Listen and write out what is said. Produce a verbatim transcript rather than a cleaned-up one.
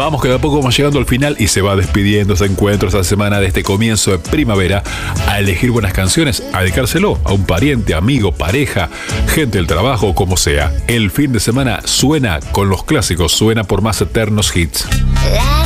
Vamos que de a poco vamos llegando al final y se va despidiendo ese encuentro esta semana de este comienzo de primavera a elegir buenas canciones, a dedicárselo a un pariente, amigo, pareja, gente del trabajo, como sea. El fin de semana suena con los clásicos, suena por más eternos hits.